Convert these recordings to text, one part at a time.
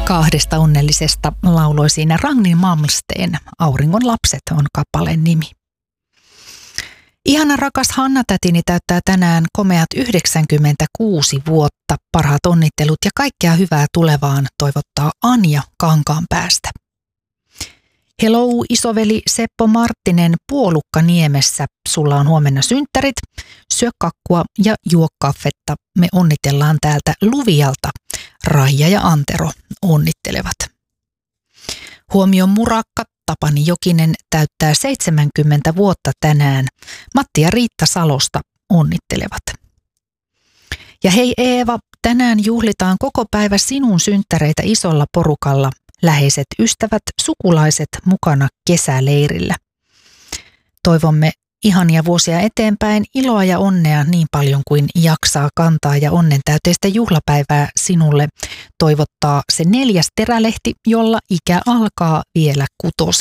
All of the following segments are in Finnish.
Kahdesta onnellisesta lauloi siinä Ragnhild Malmsteen Auringon lapset on kappaleen nimi. Ihana rakas Hanna-tätini täyttää tänään komeat 96 vuotta. Parhaat onnittelut ja kaikkea hyvää tulevaan toivottaa Anja Kankaanpäästä. Hello isoveli Seppo Marttinen Puolukkaniemessä. Sulla on huomenna synttärit. Syö kakkua ja juo kaffetta. Me onnitellaan täältä Luvialta. Raija ja Antero onnittelevat. Huomioon murakka. Tapani Jokinen täyttää 70 vuotta tänään. Matti ja Riitta Salosta onnittelevat. Ja hei Eeva, tänään juhlitaan koko päivä sinun synttäreitä isolla porukalla. Läheiset ystävät, sukulaiset mukana kesäleirillä. Toivomme ihania vuosia eteenpäin, iloa ja onnea niin paljon kuin jaksaa kantaa ja onnen täyteistä juhlapäivää sinulle toivottaa se 4. terälehti, jolla ikä alkaa vielä 6.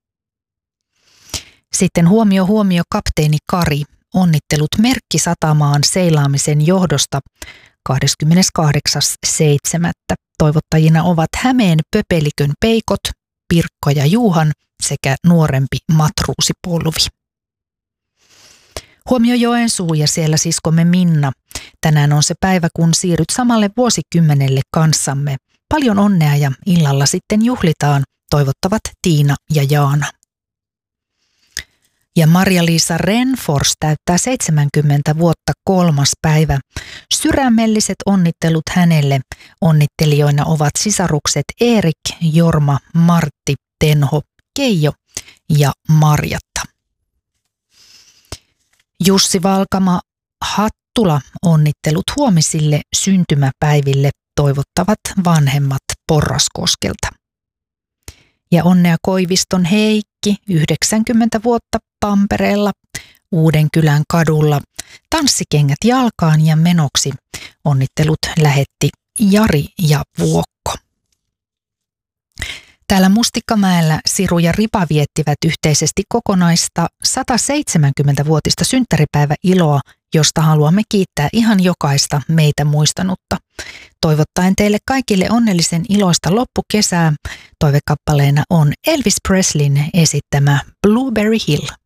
Sitten huomio kapteeni Kari, onnittelut Merkkisatamaan seilaamisen johdosta 28.7. Toivottajina ovat Hämeen Pöpelikön Peikot, Pirkko ja Juuhan sekä nuorempi matruusipolvi. Huomio Joensuu ja siellä siskomme Minna. Tänään on se päivä, kun siirryt samalle vuosikymmenelle kanssamme. Paljon onnea ja illalla sitten juhlitaan, toivottavat Tiina ja Jaana. Ja Maria-Liisa Renfors täyttää 70 vuotta 3. päivä. Sydämelliset onnittelut hänelle. Onnittelijoina ovat sisarukset Erik, Jorma, Martti, Tenho, Keijo ja Marjatta. Jussi Valkama Hattula onnittelut huomisille syntymäpäiville toivottavat vanhemmat Porraskoskelta. Ja onnea Koiviston Heikki, 90 vuotta Tampereella, Uudenkylän kadulla. Tanssikengät jalkaan ja menoksi. Onnittelut lähetti Jari ja Vuokko. Täällä Mustikkamäellä Siru ja Ripa viettivät yhteisesti kokonaista 170-vuotista synttäripäiväiloa, josta haluamme kiittää ihan jokaista meitä muistanutta. Toivottaen teille kaikille onnellisen iloista loppukesää. Toivekappaleena on Elvis Presleyn esittämä Blueberry Hill.